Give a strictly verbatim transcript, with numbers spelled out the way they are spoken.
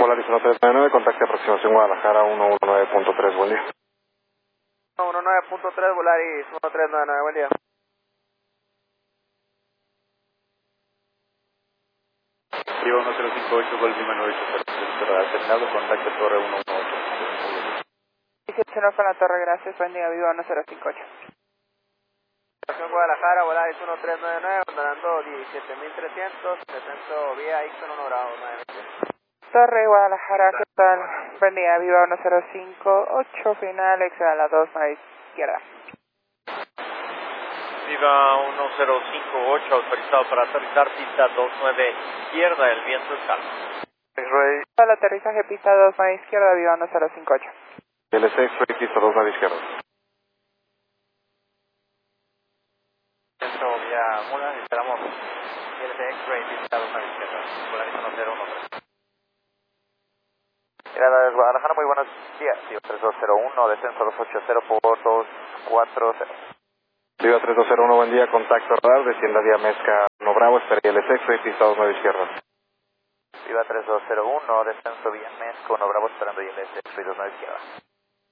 Volaris uno tres nueve nueve, contacte aproximación Guadalajara uno uno nueve punto tres, buen día. uno uno nueve punto tres, Volaris uno tres nueve nueve, buen día. Viva uno cero cinco ocho, Golf Lima nueve ocho cero, aceptado, contacto Torre uno uno ocho. dieciocho con la torre, gracias, buen día, Viva uno cero cinco ocho. Estación Guadalajara, Volaris uno tres nueve nueve, abandonando diecisiete mil trescientos, descenso vía Ixon uno grado, nueve. Torre Guadalajara, ¿qué tal? Buen día, Viva uno cero cinco ocho, final, extra a la dos, a la izquierda. Viva uno cero cinco ocho, autorizado para aterrizar, pista dos nueve izquierda, el viento es calmo. X-Ray. Para el aterrizaje, pista dos nueve izquierda, Viva uno cero cinco ocho. L S X-Ray, pista dos nueve izquierda. Centro vía Mula, esperamos L S X-Ray, pista dos nueve izquierda, Volaris uno cero uno tres. Mirada Guadalajara, muy buenos días, Viva tres dos cero uno, descenso dos ocho cero por dos cuatro cero. Viva tres dos cero uno, buen día, contacto radar, descienda vía Mezca uno Bravo, espera L S X-Ray, pista dos nueve izquierda. Viva tres dos cero uno, descenso vía Mezco uno Bravo, esperando I L S X-Ray dos nueve izquierda.